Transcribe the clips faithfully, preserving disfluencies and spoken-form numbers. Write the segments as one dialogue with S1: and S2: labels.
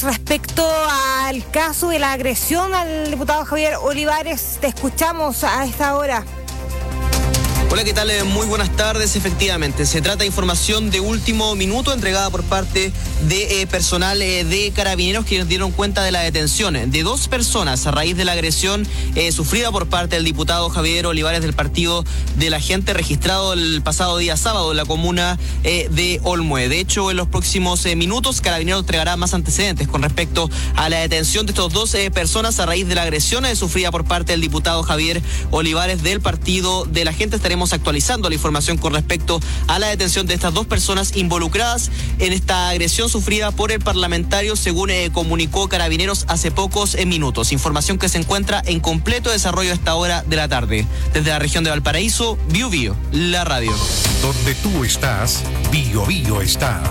S1: Respecto al caso de la agresión al diputado Javier Olivares, te escuchamos a esta hora.
S2: Hola, ¿qué tal? Muy buenas tardes. Efectivamente, se trata de información de último minuto entregada por parte de eh, personal eh, de Carabineros, quienes dieron cuenta de la detención de dos personas a raíz de la agresión eh, sufrida por parte del diputado Javier Olivares del Partido de la Gente, registrado el pasado día sábado en la comuna eh, de Olmué. De hecho, en los próximos eh, minutos, Carabineros entregará más antecedentes con respecto a la detención de estos dos eh, personas a raíz de la agresión eh, sufrida por parte del diputado Javier Olivares del Partido de la Gente. Estaremos actualizando la información con respecto a la detención de estas dos personas involucradas en esta agresión sufrida por el parlamentario, según eh, comunicó Carabineros hace pocos eh, minutos. Información que se encuentra en completo desarrollo a esta hora de la tarde. Desde la región de Valparaíso, Bio Bio, la radio.
S3: Donde tú estás, Bio Bio está.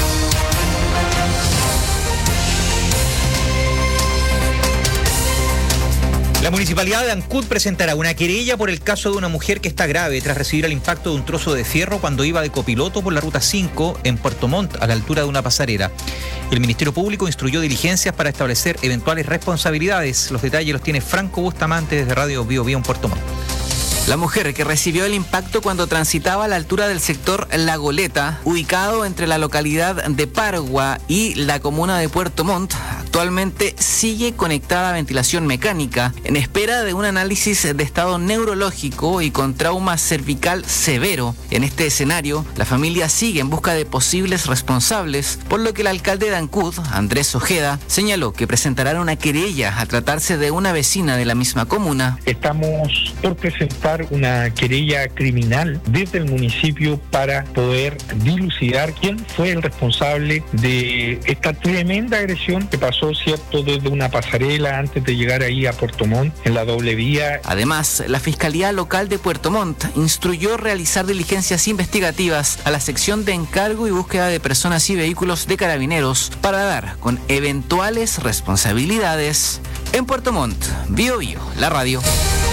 S4: La Municipalidad de Ancud presentará una querella por el caso de una mujer que está grave tras recibir el impacto de un trozo de fierro cuando iba de copiloto por la ruta cinco en Puerto Montt, a la altura de una pasarela. El Ministerio Público instruyó diligencias para establecer eventuales responsabilidades. Los detalles los tiene Franco Bustamante desde Radio Bio Bio en Puerto Montt.
S5: La mujer que recibió el impacto cuando transitaba a la altura del sector La Goleta, ubicado entre la localidad de Pargua y la comuna de Puerto Montt, actualmente sigue conectada a ventilación mecánica en espera de un análisis de estado neurológico y con trauma cervical severo. En este escenario, la familia sigue en busca de posibles responsables, por lo que el alcalde de Ancud, Andrés Ojeda, señaló que presentarán una querella a tratarse de una vecina de la misma comuna.
S6: Estamos por presentar una querella criminal desde el municipio para poder dilucidar quién fue el responsable de esta tremenda agresión que pasó, cierto, desde una pasarela antes de llegar ahí a Puerto Montt en la doble vía.
S5: Además, la Fiscalía Local de Puerto Montt instruyó realizar diligencias investigativas a la sección de encargo y búsqueda de personas y vehículos de Carabineros para dar con eventuales responsabilidades. En Puerto Montt, Bio Bio, la radio.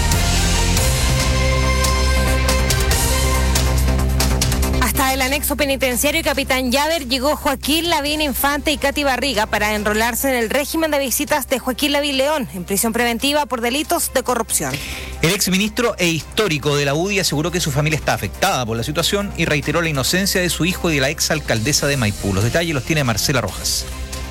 S1: Hasta el anexo penitenciario Capitán Llaver llegó Joaquín Lavín Infante y Katy Barriga para enrolarse en el régimen de visitas de Joaquín Lavín León en prisión preventiva por delitos de corrupción.
S4: El exministro e histórico de la U D I aseguró que su familia está afectada por la situación y reiteró la inocencia de su hijo y de la exalcaldesa de Maipú. Los detalles los tiene Marcela Rojas.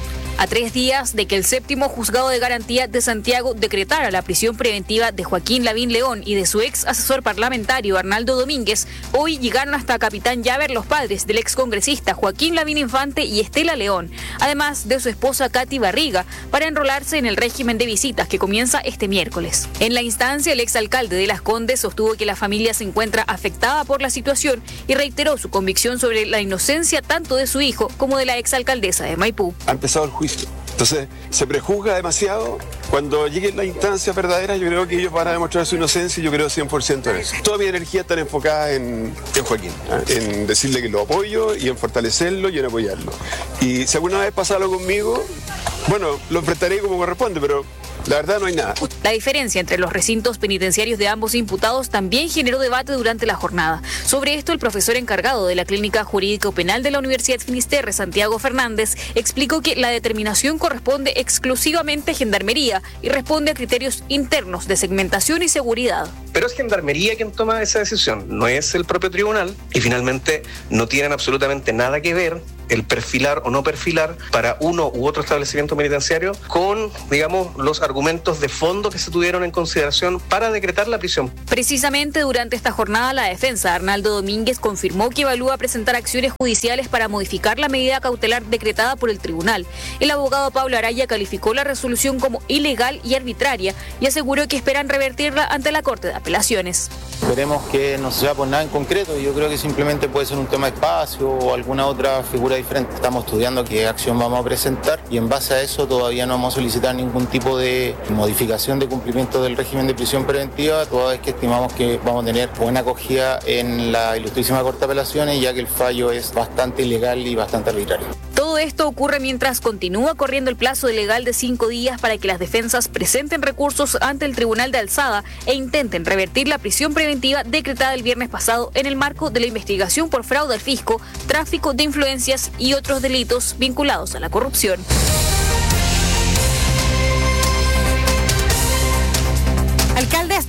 S7: A tres días de que el séptimo juzgado de garantía de Santiago decretara la prisión preventiva de Joaquín Lavín León y de su ex asesor parlamentario Arnaldo Domínguez, hoy llegaron hasta Capitán Llaver los padres del excongresista Joaquín Lavín Infante y Estela León, además de su esposa Katy Barriga, para enrolarse en el régimen de visitas que comienza este miércoles. En la instancia, el exalcalde de Las Condes sostuvo que la familia se encuentra afectada por la situación y reiteró su convicción sobre la inocencia tanto de su hijo como de la exalcaldesa de Maipú.
S8: Ha empezado el juicio. Entonces, se prejuzga demasiado. Cuando lleguen las instancias verdaderas, yo creo que ellos van a demostrar su inocencia y yo creo cien por ciento en eso. Toda mi energía está enfocada en, en Joaquín, ¿eh? En decirle que lo apoyo y en fortalecerlo y en apoyarlo. Y si alguna vez pasa algo conmigo, bueno, lo enfrentaré como corresponde, pero la verdad no hay nada.
S7: La diferencia entre los recintos penitenciarios de ambos imputados también generó debate durante la jornada. Sobre esto, el profesor encargado de la Clínica Jurídico Penal de la Universidad Finisterre, Santiago Fernández, explicó que la determinación corresponde exclusivamente a Gendarmería y responde a criterios internos de segmentación y seguridad.
S9: Pero es Gendarmería quien toma esa decisión, no es el propio tribunal, y finalmente no tienen absolutamente nada que ver el perfilar o no perfilar para uno u otro establecimiento penitenciario con, digamos, los argumentos de fondo que se tuvieron en consideración para decretar la prisión.
S7: Precisamente durante esta jornada, la defensa Arnaldo Domínguez confirmó que evalúa presentar acciones judiciales para modificar la medida cautelar decretada por el tribunal. El abogado Pablo Araya calificó la resolución como ilegal y arbitraria y aseguró que esperan revertirla ante la Corte de Apelaciones.
S10: Esperemos que no sea por nada en concreto. Yo creo que simplemente puede ser un tema de espacio o alguna otra figura diferente. Estamos estudiando qué acción vamos a presentar y en base a eso todavía no vamos a solicitar ningún tipo de modificación de cumplimiento del régimen de prisión preventiva, toda vez que estimamos que vamos a tener buena acogida en la Ilustrísima Corte de Apelaciones, ya que el fallo es bastante ilegal y bastante arbitrario.
S7: Todo esto ocurre mientras continúa corriendo el plazo legal de cinco días para que las defensas presenten recursos ante el Tribunal de Alzada e intenten revertir la prisión preventiva decretada el viernes pasado en el marco de la investigación por fraude al fisco, tráfico de influencias y otros delitos vinculados a la corrupción.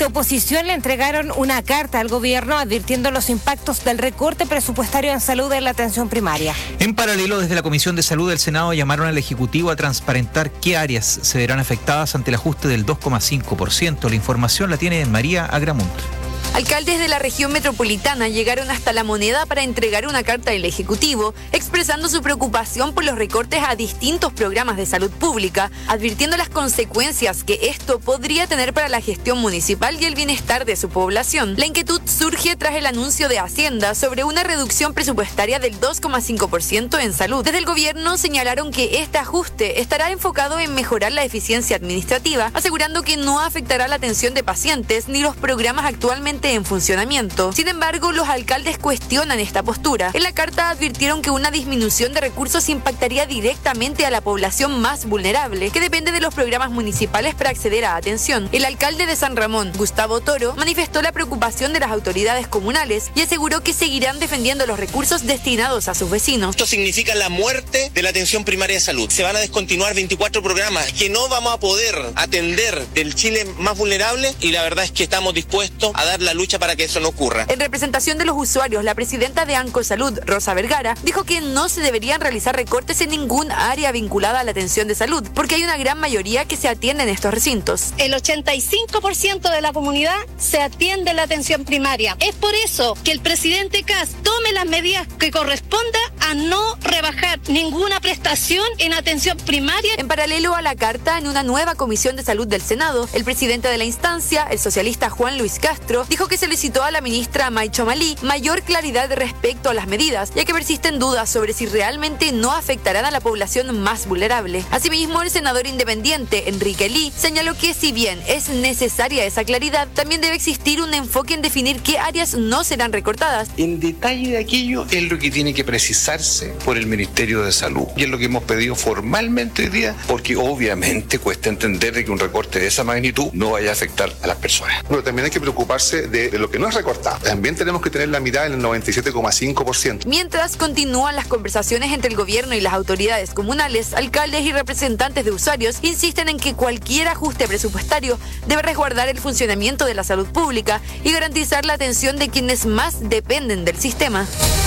S1: oposición le entregaron una carta al gobierno advirtiendo los impactos del recorte presupuestario en salud en la atención primaria.
S4: En paralelo, desde la Comisión de Salud del Senado llamaron al Ejecutivo a transparentar qué áreas se verán afectadas ante el ajuste del dos coma cinco por ciento. La información la tiene María Agramunt.
S11: Alcaldes de la región metropolitana llegaron hasta La Moneda para entregar una carta al Ejecutivo, expresando su preocupación por los recortes a distintos programas de salud pública, advirtiendo las consecuencias que esto podría tener para la gestión municipal y el bienestar de su población. La inquietud surge tras el anuncio de Hacienda sobre una reducción presupuestaria del dos coma cinco por ciento en salud. Desde el gobierno señalaron que este ajuste estará enfocado en mejorar la eficiencia administrativa, asegurando que no afectará la atención de pacientes ni los programas actualmente en funcionamiento. Sin embargo, los alcaldes cuestionan esta postura. En la carta advirtieron que una disminución de recursos impactaría directamente a la población más vulnerable, que depende de los programas municipales para acceder a atención. El alcalde de San Ramón, Gustavo Toro, manifestó la preocupación de las autoridades comunales y aseguró que seguirán defendiendo los recursos destinados a sus vecinos.
S12: Esto significa la muerte de la atención primaria de salud. Se van a descontinuar veinticuatro programas que no vamos a poder atender del Chile más vulnerable, y la verdad es que estamos dispuestos a dar la lucha para que eso no ocurra.
S11: En representación de los usuarios, la presidenta de ANCO Salud, Rosa Vergara, dijo que no se deberían realizar recortes en ningún área vinculada a la atención de salud, porque hay una gran mayoría que se atiende en estos recintos.
S13: El ochenta y cinco por ciento de la comunidad se atiende en la atención primaria. Es por eso que el presidente Kast tome las medidas que corresponda a no rebajar ninguna prestación en atención primaria.
S11: En paralelo a la carta, en una nueva comisión de salud del Senado, el presidente de la instancia, el socialista Juan Luis Castro, dijo que solicitó a la ministra Maicho Malí mayor claridad respecto a las medidas, ya que persisten dudas sobre si realmente no afectarán a la población más vulnerable. Asimismo, el senador independiente Enrique Lee señaló que si bien es necesaria esa claridad, también debe existir un enfoque en definir qué áreas no serán recortadas.
S14: En detalle de aquello es lo que tiene que precisarse por el Ministerio de Salud, y es lo que hemos pedido formalmente hoy día, porque obviamente cuesta entender de que un recorte de esa magnitud no vaya a afectar a las personas.
S15: Pero también hay que preocuparse de, de lo que no es recortado. También tenemos que tener la mirada en el noventa y siete coma cinco por ciento.
S11: Mientras continúan las conversaciones entre el gobierno y las autoridades comunales, alcaldes y representantes de usuarios insisten en que cualquier ajuste presupuestario debe resguardar el funcionamiento de la salud pública y garantizar la atención de quienes más dependen del sistema.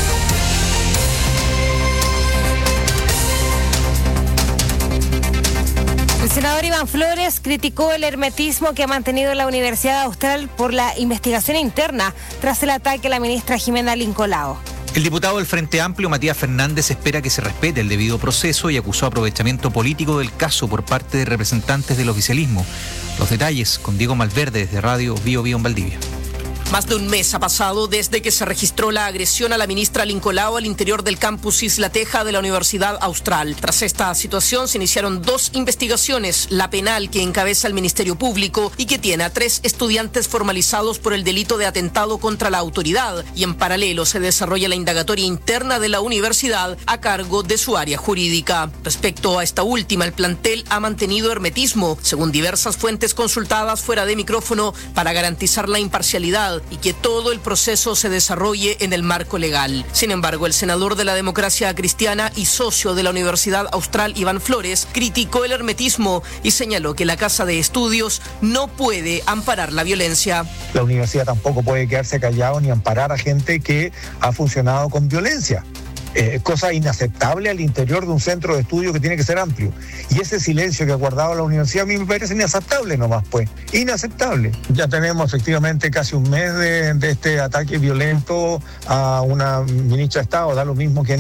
S1: El senador Iván Flores criticó el hermetismo que ha mantenido la Universidad Austral por la investigación interna tras el ataque a la ministra Jimena Lincolao.
S4: El diputado del Frente Amplio, Matías Fernández, espera que se respete el debido proceso y acusó aprovechamiento político del caso por parte de representantes del oficialismo. Los detalles con Diego Malverde desde Radio Bio Bio en Valdivia.
S16: Más de un mes ha pasado desde que se registró la agresión a la ministra Lincolao al interior del campus Isla Teja de la Universidad Austral. Tras esta situación se iniciaron dos investigaciones, la penal que encabeza el Ministerio Público y que tiene a tres estudiantes formalizados por el delito de atentado contra la autoridad, y en paralelo se desarrolla la indagatoria interna de la universidad a cargo de su área jurídica. Respecto a esta última, el plantel ha mantenido hermetismo, según diversas fuentes consultadas fuera de micrófono, para garantizar la imparcialidad y que todo el proceso se desarrolle en el marco legal. Sin embargo, el senador de la Democracia Cristiana y socio de la Universidad Austral, Iván Flores, criticó el hermetismo y señaló que la Casa de Estudios no puede amparar la violencia.
S17: La universidad tampoco puede quedarse callado ni amparar a gente que ha funcionado con violencia. Eh, cosa inaceptable al interior de un centro de estudio que tiene que ser amplio. Y ese silencio que ha guardado la universidad a mí me parece inaceptable nomás, pues. Inaceptable. Ya tenemos efectivamente casi un mes de, de este ataque violento a una ministra de Estado, da lo mismo que